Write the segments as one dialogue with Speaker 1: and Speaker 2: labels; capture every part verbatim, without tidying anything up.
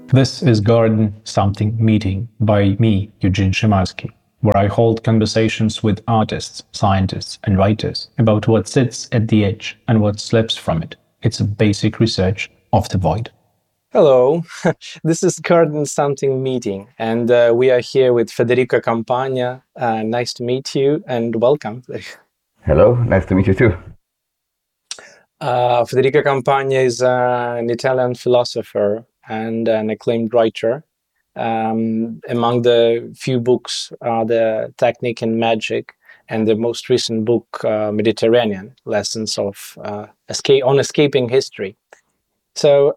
Speaker 1: This is Garden Something Meeting by me, Eugene Szymanski, where I hold conversations with artists, scientists, and writers about what sits at the edge and what slips from it. It's a basic research of the void.
Speaker 2: Hello, this is Garden Something Meeting, and uh, we are here with Federico Campagna. Uh, nice to meet you, and welcome.
Speaker 3: Hello, nice to meet you too.
Speaker 2: Uh, Federico Campagna is uh, an Italian philosopher and an acclaimed writer. Um, among the few books are the Technique and Magic, and the most recent book, uh, Mediterranean, Lessons of uh, escape on Escaping History. So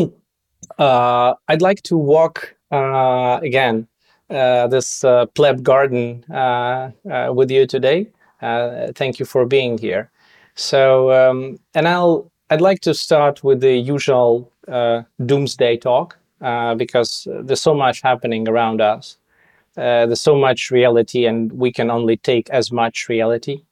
Speaker 2: uh, I'd like to walk uh, again uh, this uh, pleb garden uh, uh, with you today. Uh, thank you for being here. So, um, and I'll I'd like to start with the usual uh, doomsday talk uh, because there's so much happening around us. Uh, there's so much reality, and we can only take as much reality.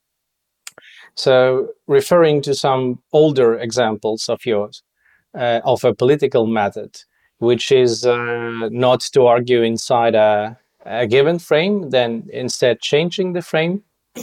Speaker 2: So, referring to some older examples of yours, uh, of a political method, which is uh, not to argue inside a, a given frame, then instead changing the frame.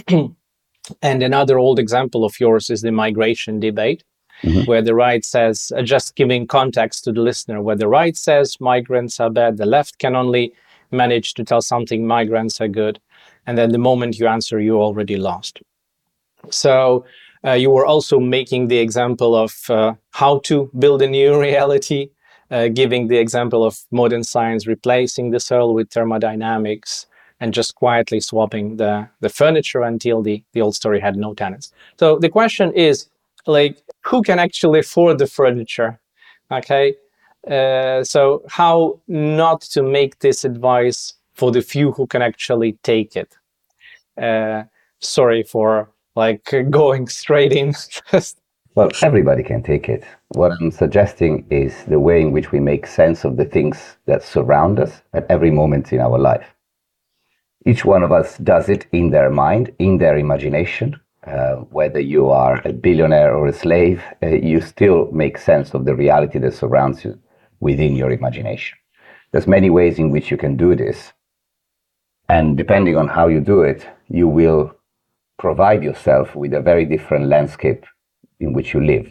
Speaker 2: And another old example of yours is the migration debate, mm-hmm. where the right says, uh, just giving context to the listener, where the right says migrants are bad, the left can only manage to tell something migrants are good. And then the moment you answer, you already lost. So uh, you were also making the example of uh, how to build a new reality, uh, giving the example of modern science replacing the soul with thermodynamics, and just quietly swapping the, the furniture until the, the old story had no tenants. So the question is, like, who can actually afford the furniture? Okay, uh, so how not to make this advice for the few who can actually take it? Uh, sorry for like going straight in.
Speaker 3: Well, everybody can take it. What I'm suggesting is the way in which we make sense of the things that surround us at every moment in our life. Each one of us does it in their mind, in their imagination. Uh, whether you are a billionaire or a slave, uh, you still make sense of the reality that surrounds you within your imagination. There's many ways in which you can do this. And depending on how you do it, you will provide yourself with a very different landscape in which you live.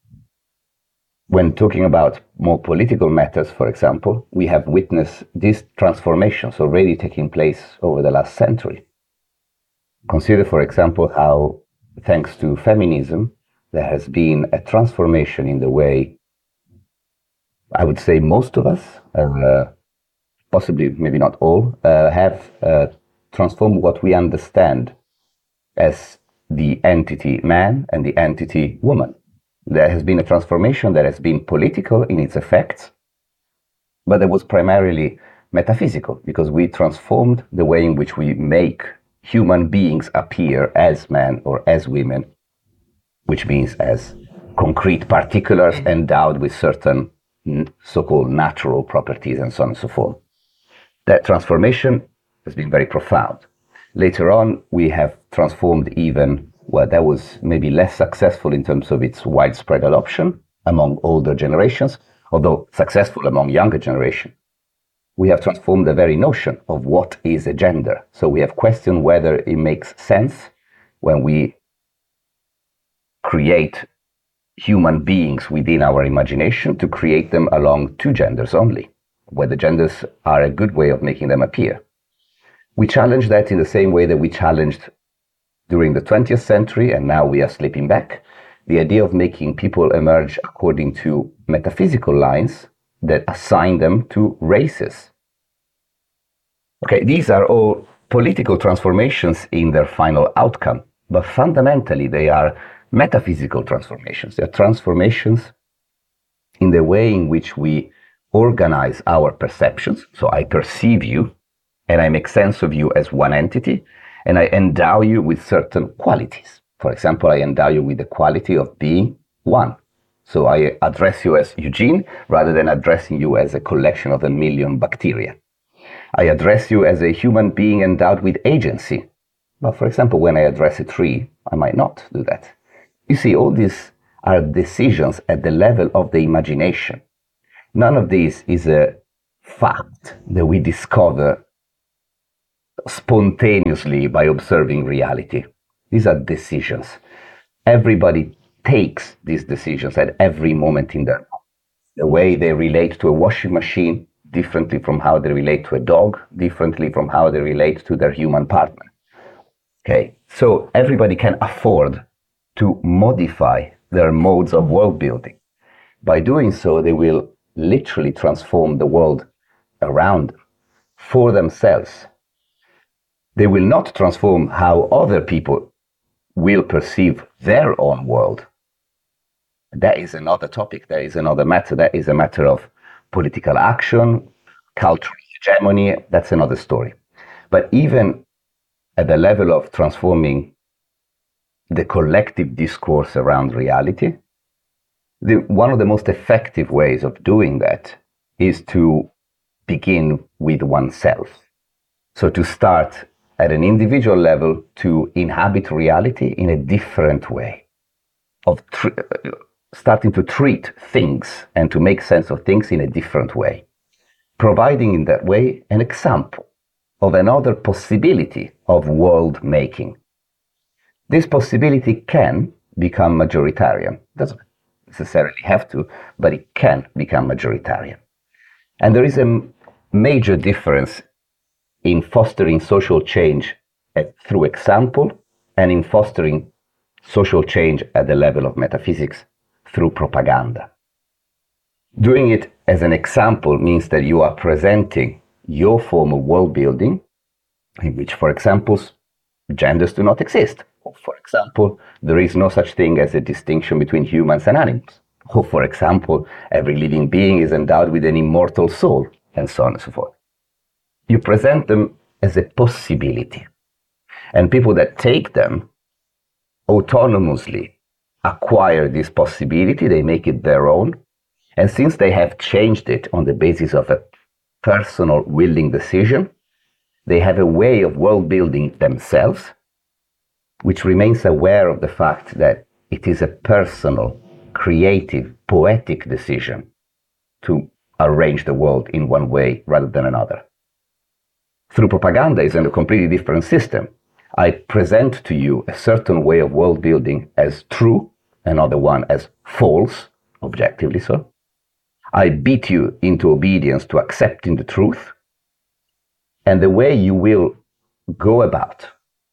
Speaker 3: When talking about more political matters, for example, we have witnessed these transformations already taking place over the last century. Consider, for example, how, thanks to feminism, there has been a transformation in the way, I would say most of us, uh, possibly maybe not all, uh, have uh, transformed what we understand as the entity man and the entity woman. There has been a transformation that has been political in its effects, but it was primarily metaphysical, because we transformed the way in which we make human beings appear as men or as women, which means as concrete particulars endowed with certain so-called natural properties and so on and so forth. That transformation has been very profound. Later on, we have transformed even, well, that was maybe less successful in terms of its widespread adoption among older generations, although successful among younger generations. We have transformed the very notion of what is a gender. So we have questioned whether it makes sense when we create human beings within our imagination to create them along two genders only, whether genders are a good way of making them appear. We challenge that in the same way that we challenged during the twentieth century, and now we are slipping back, the idea of making people emerge according to metaphysical lines that assign them to races. Okay, these are all political transformations in their final outcome, but fundamentally they are metaphysical transformations. They are transformations in the way in which we organize our perceptions. So I perceive you, and I make sense of you as one entity, and I endow you with certain qualities. For example, I endow you with the quality of being one. So I address you as Eugene rather than addressing you as a collection of a million bacteria. I address you as a human being endowed with agency. But for example, when I address a tree, I might not do that. You see, all these are decisions at the level of the imagination. None of this is a fact that we discover spontaneously by observing reality. These are decisions. Everybody takes these decisions at every moment in their life. The way they relate to a washing machine, differently from how they relate to a dog, differently from how they relate to their human partner. Okay, so everybody can afford to modify their modes of world building. By doing so, they will literally transform the world around them for themselves. They will not transform how other people will perceive their own world. That is another topic. That is another matter. That is a matter of political action, cultural hegemony. That's another story. But even at the level of transforming the collective discourse around reality, the, one of the most effective ways of doing that is to begin with oneself. So to start at an individual level to inhabit reality in a different way, of tr- starting to treat things and to make sense of things in a different way, providing in that way an example of another possibility of world making. This possibility can become majoritarian. Doesn't necessarily have to, but it can become majoritarian. And there is a major difference in fostering social change at, through example, and in fostering social change at the level of metaphysics through propaganda. Doing it as an example means that you are presenting your form of world building, in which, for example, genders do not exist. Or, for example, there is no such thing as a distinction between humans and animals. Or, for example, every living being is endowed with an immortal soul, and so on and so forth. You present them as a possibility. And people that take them autonomously acquire this possibility, they make it their own. And since they have changed it on the basis of a personal willing decision, they have a way of world building themselves, which remains aware of the fact that it is a personal, creative, poetic decision to arrange the world in one way rather than another. Through propaganda is a completely different system. I present to you a certain way of world building as true, another one as false, objectively so. I beat you into obedience to accepting the truth. And the way you will go about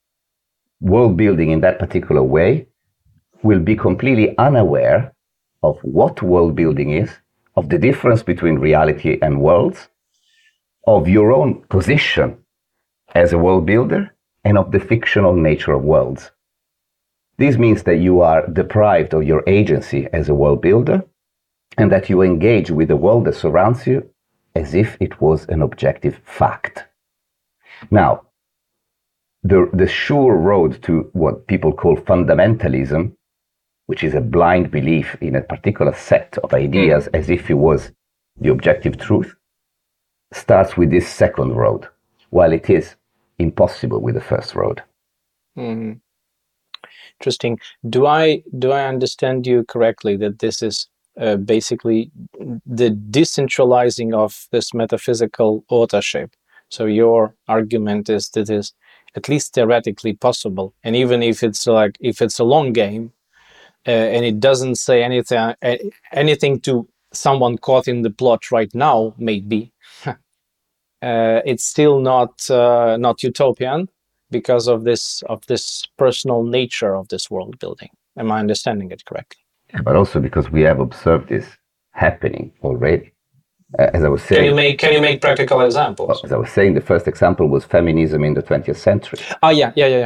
Speaker 3: world building in that particular way will be completely unaware of what world building is, of the difference between reality and worlds, of your own position as a world builder, and of the fictional nature of worlds. This means that you are deprived of your agency as a world builder, and that you engage with the world that surrounds you as if it was an objective fact. Now, the, the sure road to what people call fundamentalism, which is a blind belief in a particular set of ideas as if it was the objective truth, starts with this second road, while it is impossible with the first road.
Speaker 2: Mm. Interesting. Do I do I understand you correctly that this is uh, basically the decentralizing of this metaphysical authorship? So your argument is that it is at least theoretically possible, and even if it's like if it's a long game uh, and it doesn't say anything uh, anything to someone caught in the plot right now, maybe uh, it's still not uh, not utopian because of this of this personal nature of this world building. Am I understanding it correctly?
Speaker 3: Yeah, but also because we have observed this happening already. Uh, as I was saying,
Speaker 2: can you make can you make practical examples?
Speaker 3: As I was saying, the first example was feminism in the twentieth century.
Speaker 2: Oh yeah, yeah, yeah, yeah.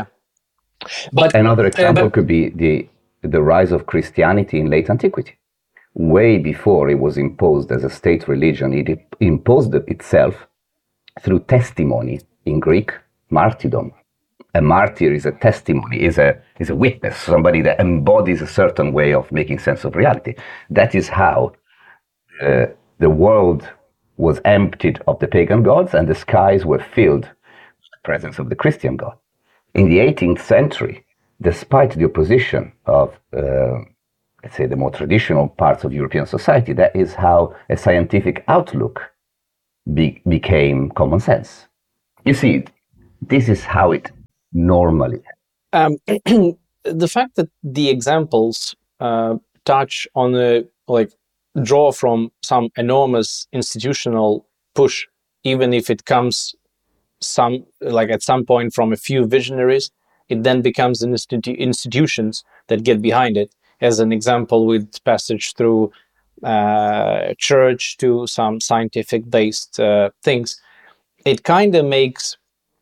Speaker 3: But another example
Speaker 2: uh, but,
Speaker 3: could be the the rise of Christianity in late antiquity. Way before it was imposed as a state religion, it imposed itself through testimony. In Greek, martyrdom. A martyr is a testimony, is a is a witness, somebody that embodies a certain way of making sense of reality. That is how uh, the world was emptied of the pagan gods and the skies were filled with the presence of the Christian God. In the eighteenth century, despite the opposition of, uh, let's say, the more traditional parts of European society, that is how a scientific outlook be- became common sense. You see, this is how it normally
Speaker 2: Um, the fact that the examples uh, touch on a like draw from some enormous institutional push, even if it comes some like at some point from a few visionaries, it then becomes an institu- institutions that get behind it. As an example, with passage through uh, church to some scientific based uh, things, it kind of makes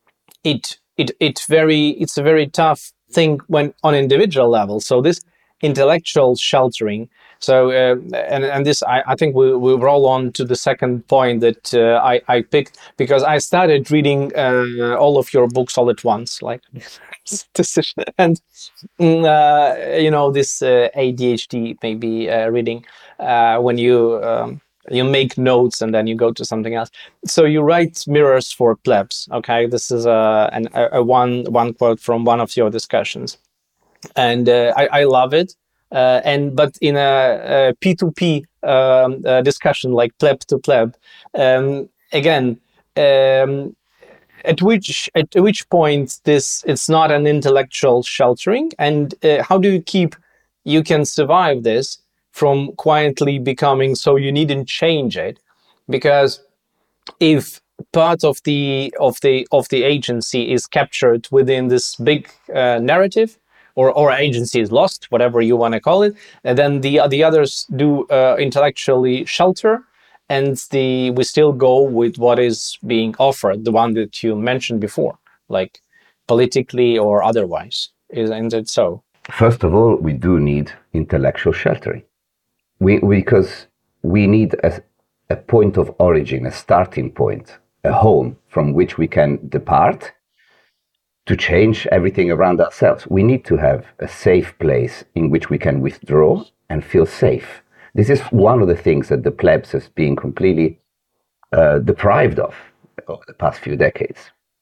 Speaker 2: it it it very it's a very tough thing when on individual level. So this intellectual sheltering. So uh, and and this I, I think we will roll on to the second point that uh, I I picked, because I started reading uh, all of your books all at once, like this is, and mm, uh, you know this uh, A D H D maybe uh, reading uh, when you. Um, you make notes and then you go to something else. So you write mirrors for plebs. Okay, this is a, an, a, a one one quote from one of your discussions, and uh, I, I love it. Uh, and but in a, a P two P um, uh, discussion like pleb to pleb, um, again. Um, at which at which point this it's not an intellectual sheltering, and uh, how do you keep you can survive this from quietly becoming so you needn't change it? Because if part of the of the of the agency is captured within this big uh, narrative, or or agency is lost, whatever you want to call it, and then the the others do uh, intellectually shelter, and the we still go with what is being offered, the one that you mentioned before, like politically or otherwise. Isn't it so?
Speaker 3: First of all, we do need intellectual sheltering. We, because we need a, a point of origin, a starting point, a home from which we can depart to change everything around ourselves. We need to have a safe place in which we can withdraw and feel safe. This is one of the things that the plebs has been completely uh, deprived of over the past few decades.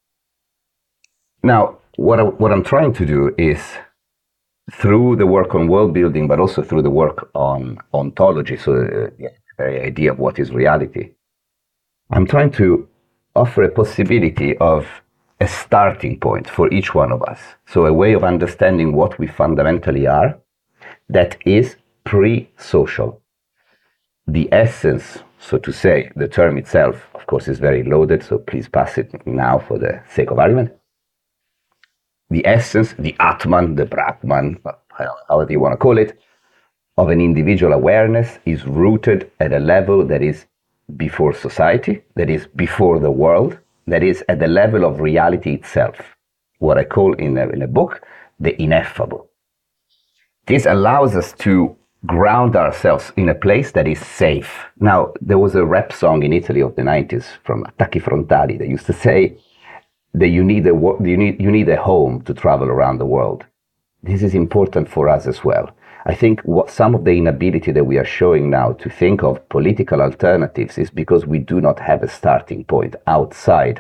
Speaker 3: Now, what, I, what I'm trying to do is, through the work on world building, but also through the work on ontology, so uh, the very idea of what is reality, I'm trying to offer a possibility of a starting point for each one of us. So a way of understanding what we fundamentally are that is pre-social. The essence, so to say, the term itself, of course, is very loaded, so please pass it now for the sake of argument. The essence, the Atman, the Brahman, however you want to call it, of an individual awareness is rooted at a level that is before society, that is before the world, that is at the level of reality itself, what I call in a, in a book, the ineffable. This allows us to ground ourselves in a place that is safe. Now, there was a rap song in Italy of the nineties from Attacchi Frontali that used to say that you need a you need you need a home to travel around the world. This is important for us as well. I think what some of the inability that we are showing now to think of political alternatives is because we do not have a starting point outside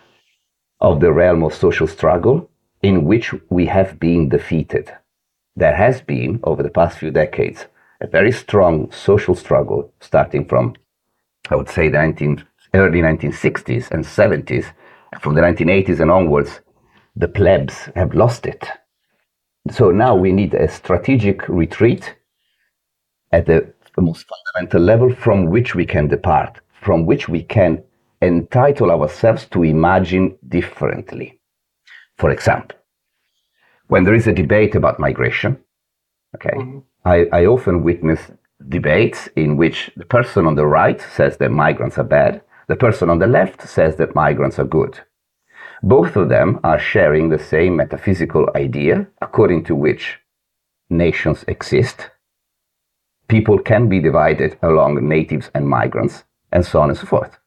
Speaker 3: of the realm of social struggle in which we have been defeated. There has been, over the past few decades, a very strong social struggle starting from, I would say, the nineteen, early nineteen sixties and seventies. From the nineteen eighties and onwards, the plebs have lost it. So now we need a strategic retreat at the most fundamental level from which we can depart, from which we can entitle ourselves to imagine differently. For example, when there is a debate about migration, okay, mm-hmm. I, I often witness debates in which the person on the right says that migrants are bad, the person on the left says that migrants are good. Both of them are sharing the same metaphysical idea according to which nations exist, people can be divided along natives and migrants, and so on and so forth.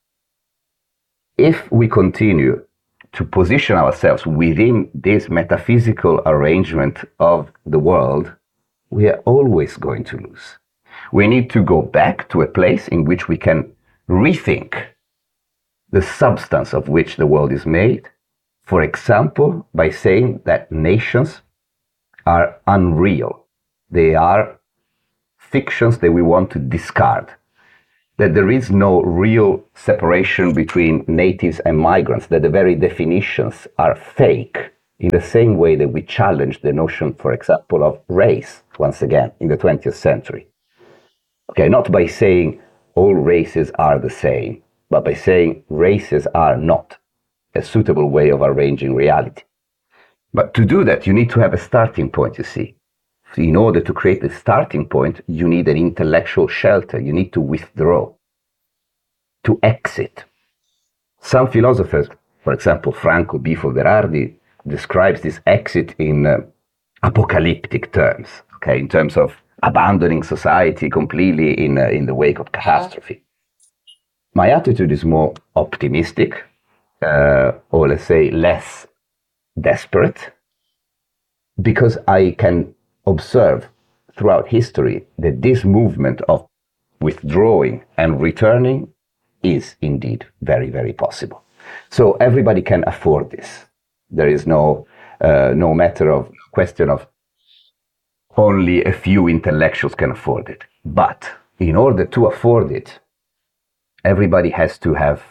Speaker 3: If we continue to position ourselves within this metaphysical arrangement of the world, we are always going to lose. We need to go back to a place in which we can rethink the substance of which the world is made. For example, by saying that nations are unreal. They are fictions that we want to discard. that there is no real separation between natives and migrants, that the very definitions are fake, in the same way that we challenge the notion, for example, of race, once again, in the twentieth century. Okay, not by saying all races are the same, but by saying races are not a suitable way of arranging reality. But to do that, you need to have a starting point, you see. In order to create a starting point, you need an intellectual shelter. You need to withdraw, to exit. Some philosophers, for example, Franco Bifo Berardi, describes this exit in uh, apocalyptic terms, okay, in terms of abandoning society completely in, uh, in the wake of catastrophe. My attitude is more optimistic, uh, or let's say less desperate, because I can observe throughout history that this movement of withdrawing and returning is indeed very, very possible. So everybody can afford this. There is no uh, no matter of question of only a few intellectuals can afford it. But in order to afford it, everybody has to have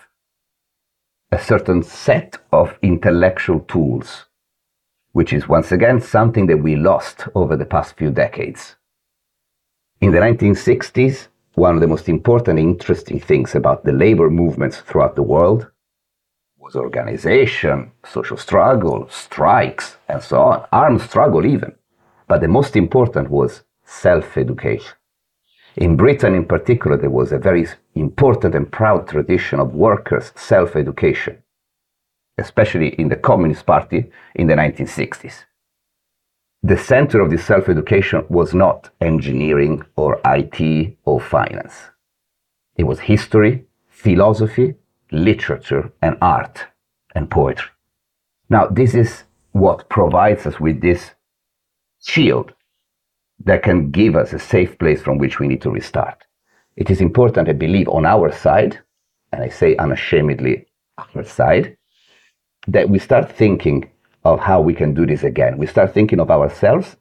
Speaker 3: a certain set of intellectual tools, which is once again something that we lost over the past few decades. In the nineteen sixties, one of the most important and interesting things about the labor movements throughout the world was organization, social struggle, strikes, and so on, armed struggle even. But the most important was self-education. In Britain in particular, there was a very important and proud tradition of workers' self-education, especially in the Communist Party in the nineteen sixties. The center of this self-education was not engineering or I T or finance. It was history, philosophy, literature, and art and poetry. Now, this is what provides us with this shield that can give us a safe place from which we need to restart. It is important, I believe, on our side, and I say unashamedly our side, that we start thinking of how we can do this again. We start thinking of ourselves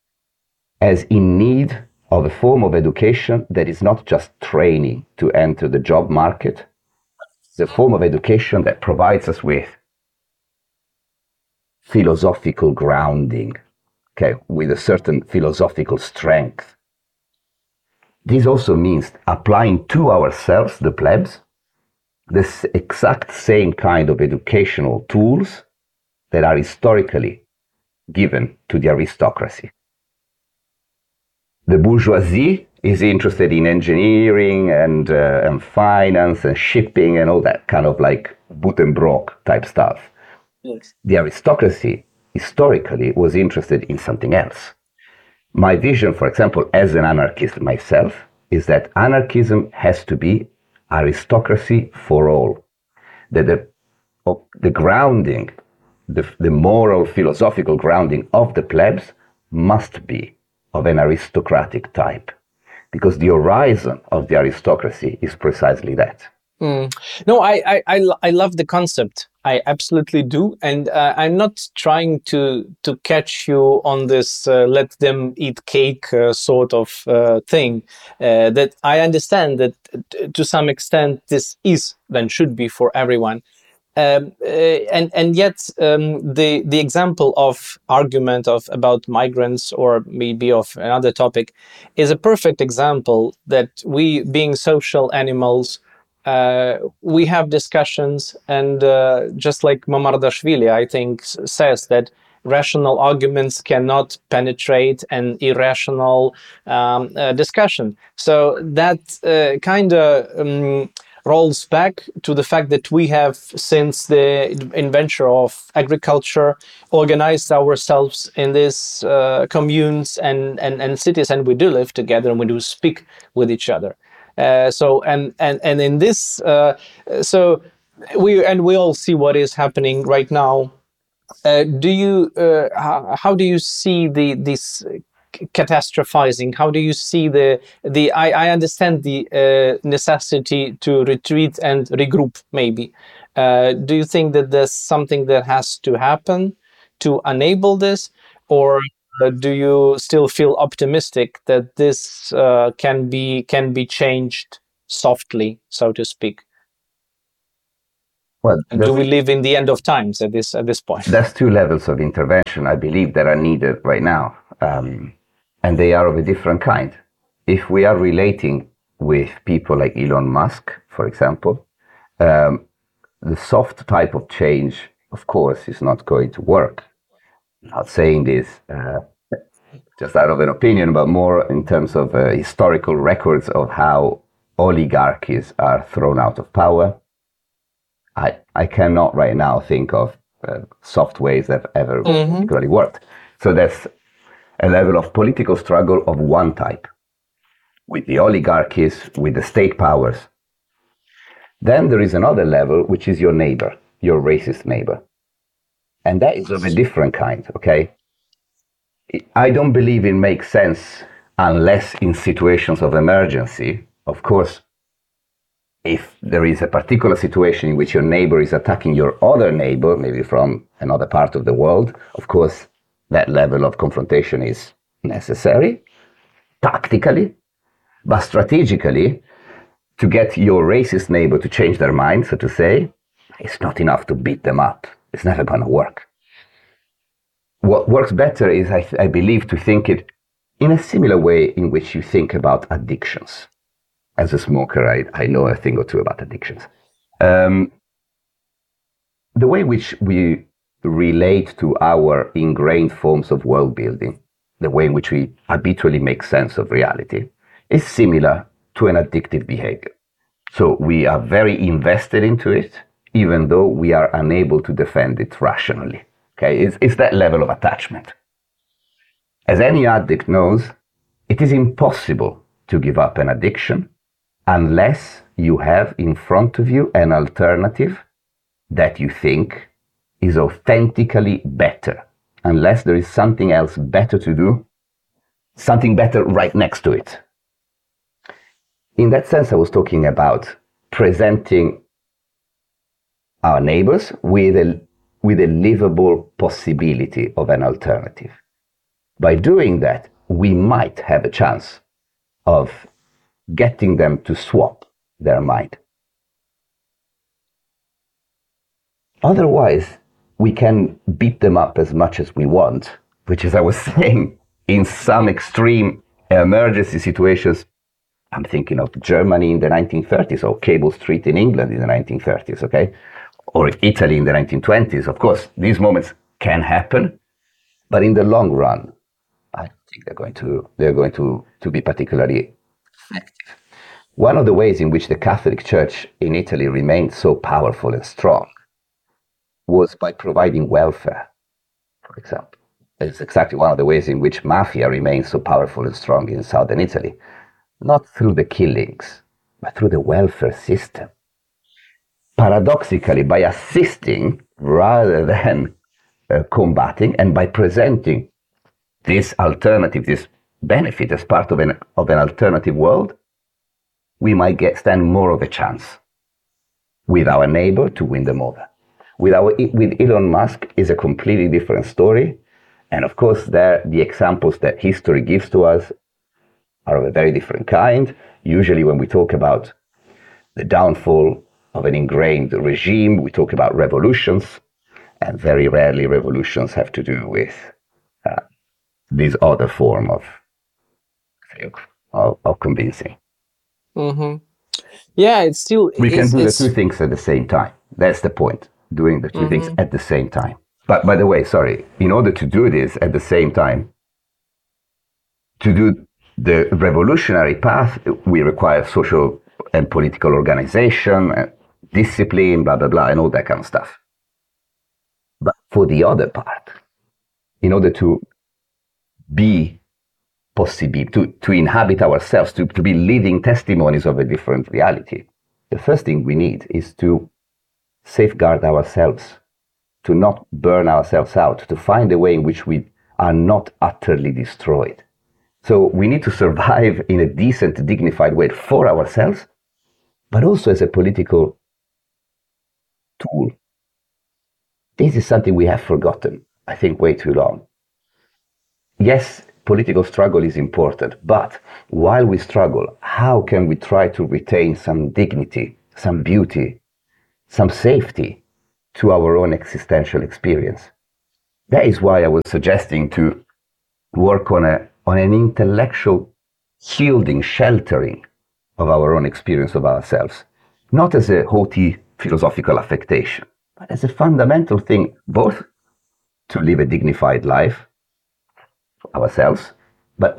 Speaker 3: as in need of a form of education that is not just training to enter the job market. It's a form of education that provides us with philosophical grounding, okay, with a certain philosophical strength. This also means applying to ourselves, the plebs, this exact same kind of educational tools that are historically given to the aristocracy. The bourgeoisie is interested in engineering and, uh, and finance and shipping and all that kind of like Buddenbrook type stuff. Yes. The aristocracy historically was interested in something else. My vision, for example, as an anarchist myself, is that anarchism has to be aristocracy for all. That the, oh, the grounding, the, the moral, philosophical grounding of the plebs must be of an aristocratic type, because the horizon of the aristocracy is precisely that.
Speaker 2: Mm. No, I, I, I, I love the concept. I absolutely do. And uh, I'm not trying to, to catch you on this uh, let them eat cake uh, sort of uh, thing. Uh, that I understand that t- to some extent this is and should be for everyone. Um, uh, and and yet um, the the example of argument of about migrants or maybe of another topic is a perfect example that we, being social animals, uh, we have discussions, and uh, just like Mamardashvili, I think, s- says that rational arguments cannot penetrate an irrational um, uh, discussion. So that uh, kind of um, rolls back to the fact that we have, since the invention of agriculture, organized ourselves in these uh, communes and, and, and cities, and we do live together and we do speak with each other. Uh, so and, and and in this, uh, so we and we all see what is happening right now. Uh, do you uh, how, how do you see the this catastrophizing? How do you see the the? I, I understand the uh, necessity to retreat and regroup. Maybe. Uh, do you think that there's something that has to happen to enable this, or uh, do you still feel optimistic that this uh, can be can be changed softly, so to speak?
Speaker 3: Well,
Speaker 2: And do we live in the end of times at this at this point?
Speaker 3: There's two levels of intervention, I believe, that are needed right now, um, and they are of a different kind. If we are relating with people like Elon Musk, for example, um, the soft type of change, of course, is not going to work. I'm not saying this uh, just out of an opinion, but more in terms of uh, historical records of how oligarchies are thrown out of power. I, I cannot right now think of uh, soft ways that have ever mm-hmm. particularly worked. So that's a level of political struggle of one type, with the oligarchies, with the state powers. Then there is another level, which is your neighbor, your racist neighbor. And that is of a different kind, okay? I don't believe it makes sense unless in situations of emergency. Of course, if there is a particular situation in which your neighbor is attacking your other neighbor, maybe from another part of the world, of course, that level of confrontation is necessary, tactically, but strategically, to get your racist neighbor to change their mind, so to say, it's not enough to beat them up. It's never going to work. What works better is, I, I believe, to think it in a similar way in which you think about addictions. As a smoker, I, I know a thing or two about addictions. Um, the way in which we relate to our ingrained forms of world building, the way in which we habitually make sense of reality, is similar to an addictive behavior. So we are very invested into it, even though we are unable to defend it rationally. Okay, it's, it's that level of attachment. As any addict knows, it is impossible to give up an addiction unless you have in front of you an alternative that you think is authentically better, unless there is something else better to do, something better right next to it. In that sense, I was talking about presenting our neighbors with a, with a livable possibility of an alternative. By doing that, we might have a chance of getting them to swap their mind. Otherwise, we can beat them up as much as we want, which, as I was saying, in some extreme emergency situations, I'm thinking of Germany in the nineteen thirties, or Cable Street in England in the nineteen thirties, okay? Or Italy in the nineteen twenties. Of course, these moments can happen, but in the long run, I think they're going to, they're going to, to be particularly effective. One of the ways in which the Catholic Church in Italy remained so powerful and strong was by providing welfare, for example. It's exactly one of the ways in which mafia remains so powerful and strong in southern Italy. Not through the killings, but through the welfare system. Paradoxically, by assisting rather than uh, combating, and by presenting this alternative, this benefit as part of an, of an alternative world, we might get stand more of a chance with our neighbor to win them over. With, our, with Elon Musk is a completely different story. And of course, there the examples that history gives to us are of a very different kind. Usually when we talk about the downfall of an ingrained regime, we talk about revolutions, and very rarely revolutions have to do with uh, this other form of, of, of convincing.
Speaker 2: Mm-hmm. Yeah, it's still...
Speaker 3: We
Speaker 2: it's,
Speaker 3: can do
Speaker 2: it's...
Speaker 3: the two things at the same time. That's the point, doing the two mm-hmm. things at the same time. But by the way, sorry, in order to do this at the same time, to do the revolutionary path, we require social and political organization, and discipline, blah, blah, blah, and all that kind of stuff. But for the other part, in order to be possible, to, to inhabit ourselves, to, to be living testimonies of a different reality, the first thing we need is to safeguard ourselves, to not burn ourselves out, to find a way in which we are not utterly destroyed. So we need to survive in a decent, dignified way for ourselves, but also as a political tool. This is something we have forgotten, I think, way too long. Yes, political struggle is important, but while we struggle, how can we try to retain some dignity, some beauty, some safety to our own existential experience? That is why I was suggesting to work on a on an intellectual shielding, sheltering of our own experience of ourselves, not as a haughty philosophical affectation, but as a fundamental thing, both to live a dignified life for ourselves